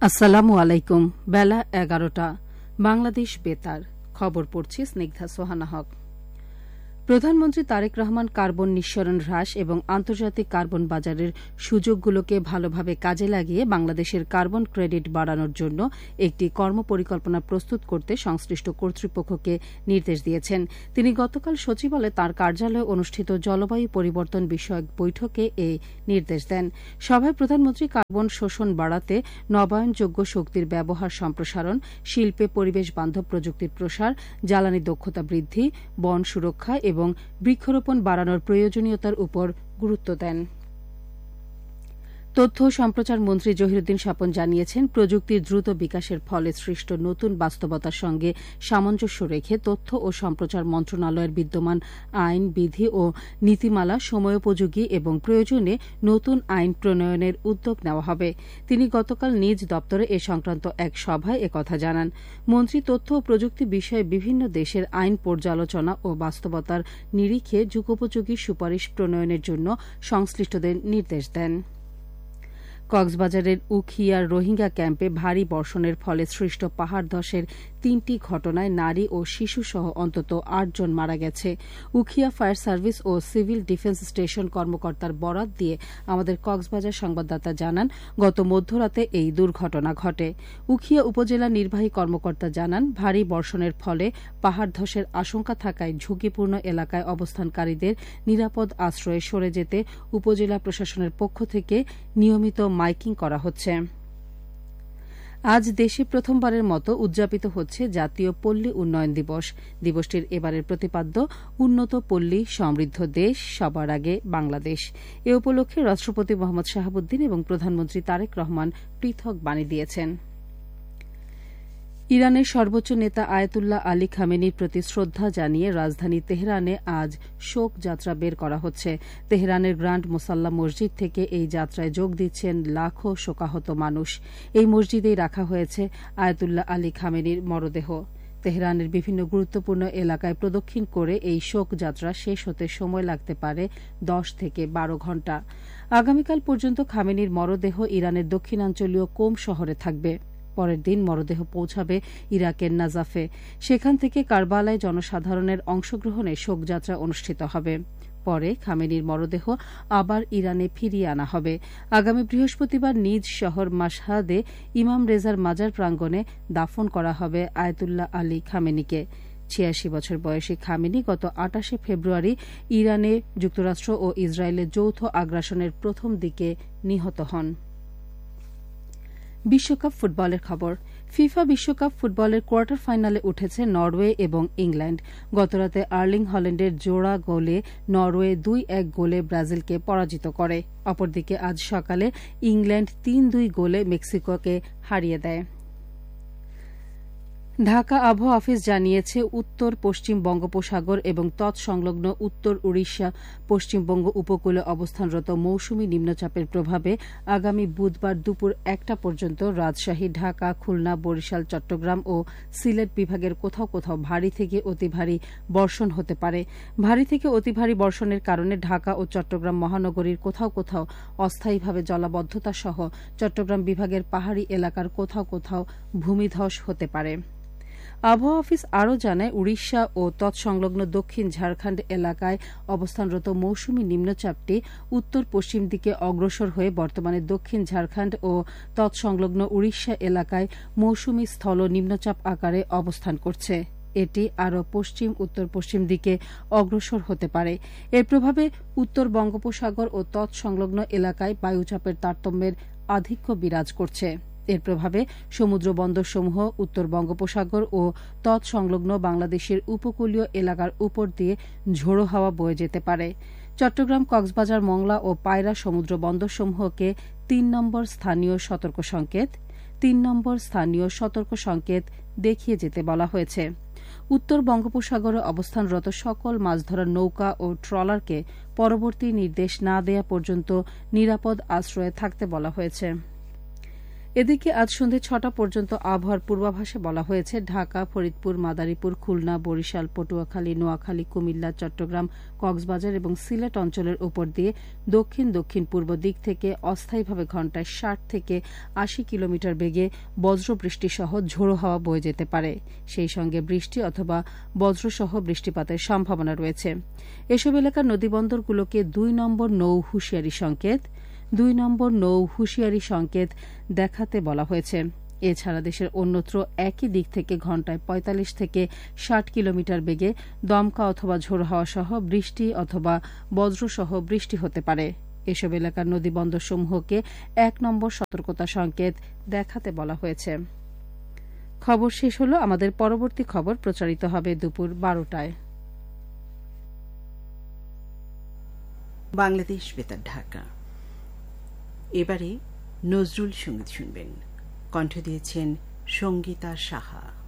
আসসালামু আলাইকুম। বেলা 11টা। বাংলাদেশ বেতার খবর পড়ছি স্নিগ্ধা সোহানা হক। প্রধানমন্ত্রী তারেক রহমান কার্বন নিঃসরণ হ্রাস এবং আন্তর্জাতিক কার্বন বাজারের সুযোগগুলোকে ভালোভাবে কাজে লাগিয়ে বাংলাদেশের কার্বন ক্রেডিট বাড়ানোর জন্য একটি কর্মপরিকল্পনা প্রস্তুত করতে সংশ্লিষ্ট কর্তৃপক্ষকে নির্দেশ দিয়েছেন। তিনি গতকাল সচিবালয়ে তাঁর কার্যালয়ে অনুষ্ঠিত জলবায়ু পরিবর্তন বিষয়ক বৈঠকে এই নির্দেশ দেন। সভায় প্রধানমন্ত্রী কার্বন শোষণ বাড়াতে নবায়নযোগ্য শক্তির ব্যবহার সম্প্রসারণ, শিল্পে পরিবেশ বান্ধব প্রযুক্তির প্রসার, জ্বালানি দক্ষতা বৃদ্ধি, বন সুরক্ষা এবং বৃক্ষরোপণ বাড়ানোর প্রয়োজনীয়তার উপর গুরুত্ব দেন। তথ্য ও সম্প্রচার মন্ত্রী জহিরুদ্দিন স্বপন জানিয়েছেন, প্রযুক্তির দ্রুত বিকাশের ফলে সৃষ্ট নতুন বাস্তবতার সঙ্গে সামঞ্জস্য রেখে তথ্য ও সম্প্রচার মন্ত্রণালয়ের বিদ্যমান আইন, বিধি ও নীতিমালা সময়োপযোগী এবং প্রয়োজনে নতুন আইন প্রণয়নের উদ্যোগ নেওয়া হবে। তিনি গতকাল নিজ দপ্তরে এ সংক্রান্ত এক সভায় একথা জানান। মন্ত্রী তথ্য ও প্রযুক্তি বিষয়ে বিভিন্ন দেশের আইন পর্যালোচনা ও বাস্তবতার নিরিখে যুগোপযোগী সুপারিশ প্রণয়নের জন্য সংশ্লিষ্টদের নির্দেশ দেন। কক্সবাজারের উখিয়ার রোহিঙ্গা ক্যাম্পে ভারী বর্ষণের ফলে সৃষ্ট পাহাড় ধসের 3টি ঘটনায় নারী ও শিশুসহ অন্তত 8 জন মারা গেছে। উখিয়া ফায়ার সার্ভিস ও সিভিল ডিফেন্স স্টেশন কর্মকর্তার বরাত দিয়ে আমাদের কক্সবাজার সংবাদদাতা জানান, গত মধ্যরাতে এই দুর্ঘটনা ঘটে। উখিয়া উপজেলা নির্বাহী কর্মকর্তা জানান, ভারী বর্ষণের ফলে পাহাড় ধসের আশঙ্কা থাকায় ঝুঁকিপূর্ণ এলাকায় অবস্থানকারীদের নিরাপদ আশ্রয়ে সরে যেতে উপজেলা প্রশাসনের পক্ষ থেকে নিয়মিত মাইকিং করা হচ্ছে। আজ দেশে প্রথমবারের মতো উদযাপিত হচ্ছে জাতীয় পল্লী উন্নয়ন দিবস। দিবসটির এবারের প্রতিপাদ্য উন্নত পল্লী সমৃদ্ধ দেশ, সবার আগে বাংলাদেশ। এ উপলক্ষে রাষ্ট্রপতি মোহাম্মদ শাহাবুদ্দিন এবং প্রধানমন্ত্রী তারেক রহমান পৃথক বাণী দিয়েছেন। ইরানের সর্বোচ্চ নেতা আয়াতুল্লাহ আলী খামেনির প্রতি শ্রদ্ধা জানিয়ে রাজধানী তেহরানে আজ শোক যাত্রা বের করা হচ্ছে। তেহরানের গ্র্যান্ড মোসাল্লা মসজিদ থেকে এই যাত্রায় যোগ দিচ্ছেন লাখো শোকাহত মানুষ। এই মসজিদেই রাখা হয়েছে আয়াতুল্লাহ আলী খামেনির মরদেহ। তেহরানের বিভিন্ন গুরুত্বপূর্ণ এলাকায় প্রদক্ষিণ করে এই শোক যাত্রা শেষ হতে সময় লাগতে পারে 10 থেকে 12 ঘণ্টা। আগামীকাল পর্যন্ত খামেনির মরদেহ ইরানের দক্ষিণাঞ্চলীয় কোম শহরে থাকবে। পরের দিন মরদেহ পৌঁছাবে ইরাকের নাজাফে। সেখান থেকে কারবালায় জনসাধারণের অংশগ্রহণে শোকযাত্রা অনুষ্ঠিত হবে। পরে খামেনির মরদেহ আবার ইরানে ফিরিয়ে আনা হবে। আগামী বৃহস্পতিবার নিজ শহর মাশহাদে ইমাম রেজার মাজার প্রাঙ্গণে দাফন করা হবে আয়াতুল্লাহ আলী খামেনিকে। 86 বছর বয়সী খামেনি গত 28 ফেব্রুয়ারি ইরানে যুক্তরাষ্ট্র ও ইসরায়েলের যৌথ আগ্রাসনের প্রথম দিকে নিহত হন। বিশ্বকাপ ফুটবলের খবর। ফিফা বিশ্বকাপ ফুটবলের কোয়ার্টার ফাইনালে উঠেছে নরওয়ে এবং ইংল্যান্ড। গতরাতে আর্লিং হল্যান্ডের জোড়া গোলে নরওয়ে 2-1 গোলে ব্রাজিলকে পরাজিত করে। অপরদিকে আজ সকালে ইংল্যান্ড 3-2 গোলে মেক্সিকোকে হারিয়ে দেয়। ঢাকা আবহাওয়া অফিস জানিয়েছে, উত্তর পশ্চিম বঙ্গোপসাগর এবং তৎসংলগ্ন উত্তর উড়িষ্যা পশ্চিমবঙ্গ উপকূলে অবস্থানরত মৌসুমী নিম্নচাপের প্রভাবে আগামী বুধবার দুপুর 1টা পর্যন্ত রাজশাহী, ঢাকা, খুলনা, বরিশাল, চট্টগ্রাম ও সিলেট বিভাগের কোথাও কোথাও ভারী থেকে অতি ভারী বর্ষণ হতে পারে। ভারী থেকে অতি ভারী বর্ষণের কারণে ঢাকা ও চট্টগ্রাম মহানগরীর কোথাও কোথাও অস্থায়ীভাবে জলাবদ্ধতা সহ চট্টগ্রাম বিভাগের পাহাড়ি এলাকার কোথাও কোথাও ভূমিধস হতে পারে। আবহাওয়া অফিস আরও জানায়, উড়িষ্যা ও তৎসংলগ্ন দক্ষিণ ঝাড়খণ্ড এলাকায় অবস্থানরত মৌসুমী নিম্নচাপটি উত্তর পশ্চিম দিকে অগ্রসর হয়ে বর্তমানে দক্ষিণ ঝাড়খণ্ড ও তৎসংলগ্ন উড়িষ্যা এলাকায় মৌসুমী স্থল নিম্নচাপ আকারে অবস্থান করছে। এটি আরও পশ্চিম উত্তর পশ্চিম দিকে অগ্রসর হতে পারে। এর প্রভাবে উত্তর বঙ্গোপসাগর ও তৎসংলগ্ন এলাকায় বায়ুচাপের তারতম্যের আধিক্য বিরাজ করছে। এর প্রভাবে সমুদ্র বন্দরসমূহ উত্তর বঙ্গোপসাগর ও তৎসংলগ্ন বাংলাদেশের উপকূলীয় এলাকার উপর দিয়ে ঝোড়ো হাওয়া বয়ে যেতে পারে। চট্টগ্রাম, কক্সবাজার, মংলা ও পায়রা সমুদ্র বন্দরসমূহকে 3 নম্বর স্থানীয় সতর্ক সংকেত দেখিয়ে যেতে বলা হয়েছে। উত্তর বঙ্গোপসাগরে অবস্থানরত সকল মাছ ধরার নৌকা ও ট্রলারকে পরবর্তী নির্দেশ না দেয়া পর্যন্ত নিরাপদ আশ্রয়ে থাকতে বলা হয়েছে। এদিকে আজ সন্ধ্যে ৬টা পর্যন্ত আবহাওয়ার পূর্বাভাসে বলা হয়েছে ঢাকা, ফরিদপুর, মাদারীপুর, খুলনা, বরিশাল, পটুয়াখালী, নোয়াখালী, কুমিল্লা, চট্টগ্রাম, কক্সবাজার এবং সিলেট অঞ্চলের উপর দিয়ে দক্ষিণ দক্ষিণ পূর্ব দিক থেকে অস্থায়ীভাবে ঘণ্টায় ৬০ থেকে ৮০ কিলোমিটার বেগে বজ্রবৃষ্টিসহ ঝোড়ো হাওয়া বয়ে যেতে পারে। সেই সঙ্গে বৃষ্টি অথবা বজ্রসহ বৃষ্টিপাতের সম্ভাবনা রয়েছে। এসব এলাকার নদীবন্দরগুলোকে ২ নম্বর নৌ হুঁশিয়ারি সংকেত দেখাতে বলা হয়েছে। এছাড়া দেশের অন্যত্র একই দিক থেকে ঘণ্টায় ৪৫ থেকে ৬০ কিলোমিটার বেগে দমকা অথবা ঝোড়ো হাওয়া সহ বৃষ্টি অথবা বজ্রসহ বৃষ্টি হতে পারে। এসব এলাকার নদীবন্দরসমূহকে ১ নম্বর সতর্কতা সংকেত দেখাতে বলা হয়েছে। খবর শেষ হল। আমাদের পরবর্তী খবর প্রচারিত হবে দুপুর ১২টায়। বাংলাদেশ বেতার, ঢাকা। এবারে নজরুল সঙ্গীত শুনবেন। কণ্ঠ দিয়েছেন সঙ্গীতা সাহা।